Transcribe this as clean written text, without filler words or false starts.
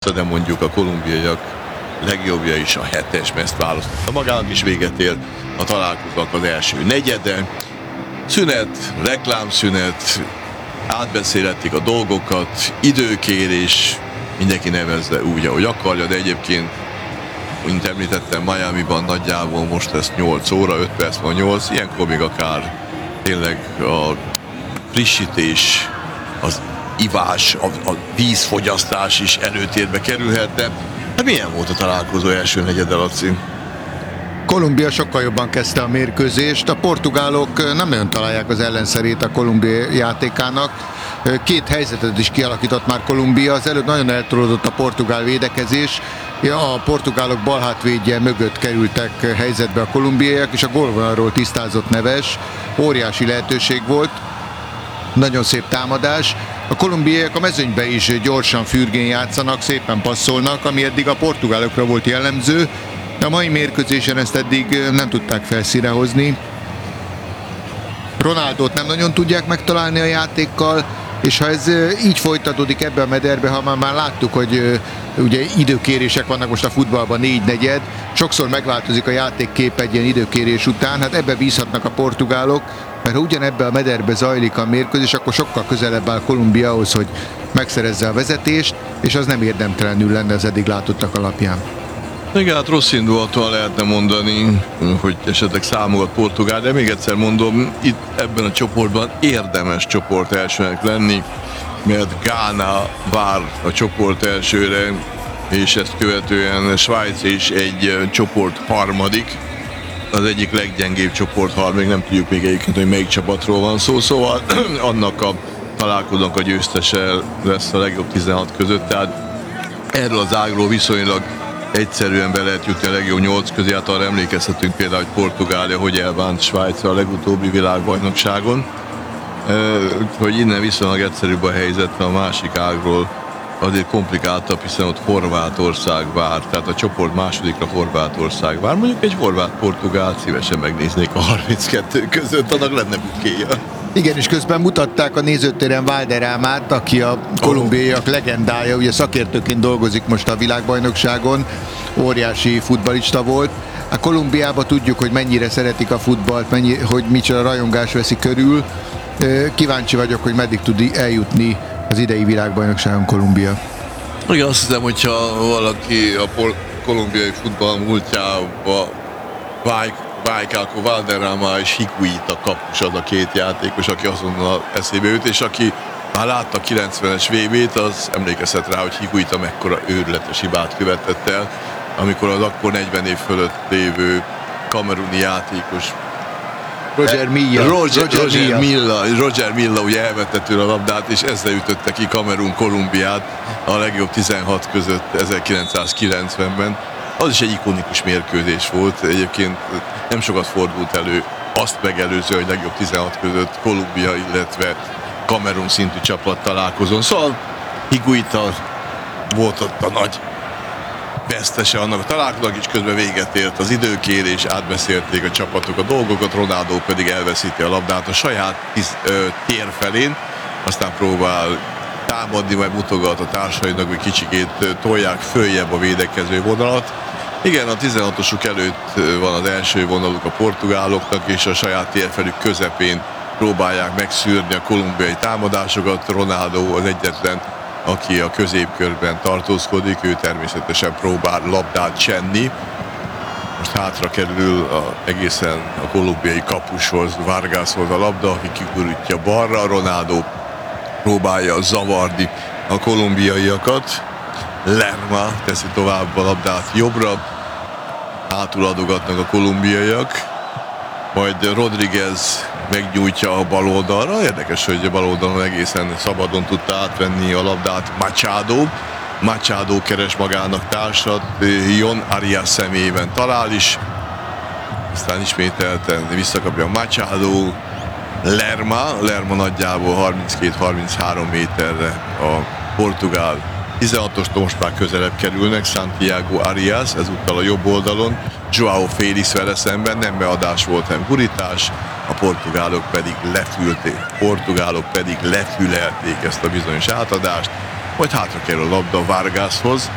választotta, de mondjuk a kolumbiaiak legjobbja is a 7-es, mert ezt választotta magának, is véget ér a találkozók az első negyede. Szünet, reklámszünet, átbeszélhetik a dolgokat, időkérés, mindenki nevezze úgy, ahogy akarja, de egyébként, mint említettem, Miamiban nagyjából most lesz 8 óra, 5 perc van 8, ilyenkor még akár tényleg a frissítés, az ivás, a vízfogyasztás is előtérbe kerülhet, de hát milyen volt a találkozó első negyede, Laci? Kolumbia sokkal jobban kezdte a mérkőzést, a portugálok nem nagyon találják az ellenszerét a Kolumbia játékának. Két helyzetet is kialakított már Kolumbia, az előtt nagyon eltolódott a portugál védekezés, a portugálok balhátvédje mögött kerültek helyzetbe a kolumbiaiak, és a gólvonalról tisztázott Neves, óriási lehetőség volt, nagyon szép támadás. A kolumbiaiak a mezőnybe is gyorsan, fürgén játszanak, szépen passzolnak, ami eddig a portugálokra volt jellemző, de a mai mérkőzésen ezt eddig nem tudták felszínre hozni. Ronaldót nem nagyon tudják megtalálni a játékkal, és ha ez így folytatódik ebbe a mederbe, ha már láttuk, hogy ugye időkérések vannak most a futballban, 4-4, sokszor megváltozik a játékkép egy ilyen időkérés után, hát ebbe bízhatnak a portugálok, mert ha ugyanebbe a mederbe zajlik a mérkőzés, akkor sokkal közelebb áll Kolumbia ahhoz, hogy megszerezze a vezetést, és az nem érdemtelenül lenne az eddig látottak alapján. Igen, hát rossz indulatúan lehetne mondani, hogy esetleg számogat Portugál, de még egyszer mondom, itt ebben a csoportban érdemes csoport elsőnek lenni, mert Gána vár a csoport elsőre, és ezt követően Svájc is egy csoport harmadik, az egyik leggyengébb csoport harmadik, nem tudjuk még egyébként, hogy melyik csapatról van szó, szóval annak a találkozónak a győztese lesz a legjobb 16 között, tehát erről az ágról viszonylag egyszerűen be lehet jutni a legjobb 8 közé, hát arra emlékezhetünk például, hogy Portugália hogy elbánt Svájcra a legutóbbi világbajnokságon, hogy innen viszonylag egyszerűbb a helyzet, a másik ágról azért komplikáltabb, hiszen ott Horvátország vár, tehát a csoport másodikra Horvátország vár. Mondjuk egy horvát-portugál szívesen megnéznék a 32 között, annak lenne bukéja. Igen, és közben mutatták a nézőtéren Valderrámát, aki a kolumbiaiak legendája, ugye szakértőként dolgozik most a világbajnokságon, óriási futballista volt. A Kolumbiában tudjuk, hogy mennyire szeretik a futballt, hogy micsoda rajongás veszi körül. Kíváncsi vagyok, hogy meddig tud eljutni az idei világbajnokságon Kolumbia. Igen, azt hiszem, hogyha valaki a kolumbiai futball múltjába válik, akkor Valderrama és Higuita kapus az a két játékos, aki azonnal eszébe jut, és aki már látta a 90-es VB-t, az emlékezhet rá, hogy Higuita mekkora őrületes hibát követett el, amikor az akkor 40 év fölött lévő kameruni játékos Roger Milla ugye elvette tőle a labdát, és ezzel ütötte ki Kamerun Kolumbiát a legjobb 16 között 1990-ben. Az is egy ikonikus mérkőzés volt, egyébként nem sokat fordult elő azt megelőző, hogy legjobb 16 között Kolumbia, illetve Kamerun szintű csapat találkozón. Szóval Higuita volt ott a nagy vesztese annak a találkozónak, is közben véget ért az időkérés, átbeszélték a csapatok a dolgokat, Ronaldo pedig elveszíti a labdát a saját tér felén, aztán próbál támadni, majd mutogat a társainak, hogy kicsikét tolják följebb a védekező vonalat. Igen, a 16-osuk előtt van az első vonaluk a portugáloknak, és a saját térfelük közepén próbálják megszűrni a kolumbiai támadásokat. Ronaldo az egyetlen, aki a középkörben tartózkodik, ő természetesen próbál labdát csenni. Most hátra kerül egészen a kolumbiai kapushoz, Vargashoz a labda, aki kigurítja balra, Ronaldo próbálja zavarni a kolumbiaiakat. Lerma teszi tovább a labdát jobbra, hátul adogatnak a kolumbiaiak, majd Rodriguez megnyújtja a bal oldalra. Érdekes, hogy a bal oldalon egészen szabadon tudta átvenni a labdát Machado keres magának társat, Jon Arias személyében talál is, aztán ismételten visszakapja Machado, Lerma nagyjából 32-33 méterre a portugál 16-ostól most már közelebb kerülnek, Santiago Arias, ezúttal a jobb oldalon, Joao Félix vele szemben, nem beadás volt, hanem gurítás, a portugálok pedig lefülelték ezt a bizonyos átadást, majd hátra kerül a labda Vargashoz,